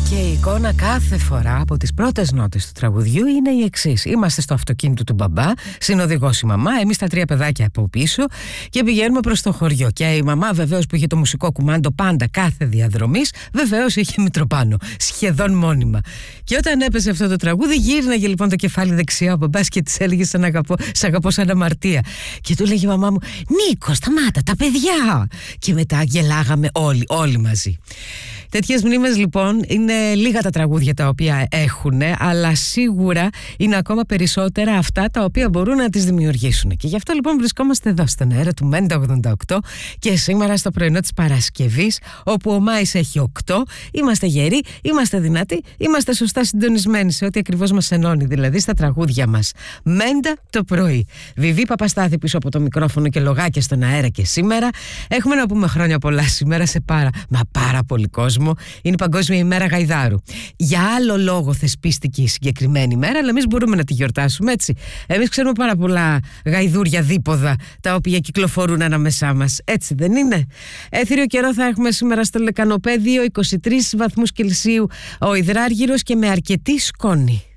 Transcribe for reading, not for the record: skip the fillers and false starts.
Και η εικόνα κάθε φορά από τις πρώτες νότες του τραγουδιού είναι η εξής. Είμαστε στο αυτοκίνητο του μπαμπά, συνοδηγός η μαμά, εμείς τα τρία παιδάκια από πίσω και πηγαίνουμε προς το χωριό. Και η μαμά βεβαίως που είχε το μουσικό κουμάντο πάντα κάθε διαδρομής, βεβαίως είχε μητροπάνο, σχεδόν μόνιμα. Και όταν έπεσε αυτό το τραγούδι, γύρναγε λοιπόν το κεφάλι δεξιά ο μπαμπάς και της έλεγε σ' αγαπώ σαν αμαρτία. Και του έλεγε η μαμά μου, Νίκο, σταμάτα, τα παιδιά. Και μετά γελάγαμε όλοι μαζί. Τέτοιες μνήμες λοιπόν είναι λίγα τα τραγούδια τα οποία έχουν, αλλά σίγουρα είναι ακόμα περισσότερα αυτά τα οποία μπορούν να τις δημιουργήσουν. Και γι' αυτό λοιπόν βρισκόμαστε εδώ στον αέρα του Μέντα 88 και σήμερα στο πρωινό της Παρασκευής, όπου ο Μάης έχει 8, είμαστε γεροί, είμαστε δυνατοί, είμαστε σωστά συντονισμένοι σε ό,τι ακριβώς μας ενώνει, δηλαδή στα τραγούδια μας. Μέντα το πρωί. Βιβί Παπαστάθη πίσω από το μικρόφωνο και λογάκια στον αέρα και σήμερα. Έχουμε να πούμε χρόνια πολλά σήμερα σε πάρα πολύ κόσμο. Είναι η Παγκόσμια ημέρα Γαϊδάρου. Για άλλο λόγο θεσπίστηκε η συγκεκριμένη ημέρα, αλλά εμείς μπορούμε να τη γιορτάσουμε, έτσι. Εμείς ξέρουμε πάρα πολλά γαϊδούρια δίποδα τα οποία κυκλοφορούν ανάμεσά μας. Έτσι δεν είναι? Έθριο καιρό θα έχουμε σήμερα στο Λεκανοπέδιο, 23 βαθμούς Κελσίου ο υδράργυρος και με αρκετή σκόνη.